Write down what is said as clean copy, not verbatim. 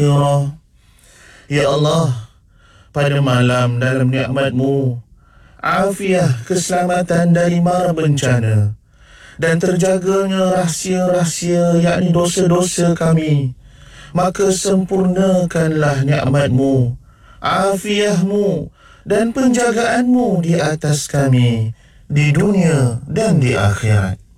Ya Allah, pada malam dalam nikmat-Mu, afiah keselamatan dari mara bencana dan terjaganya rahsia-rahsia yakni dosa-dosa kami, maka sempurnakanlah nikmat-Mu, afiah-Mu dan penjagaan-Mu di atas kami di dunia dan di akhirat.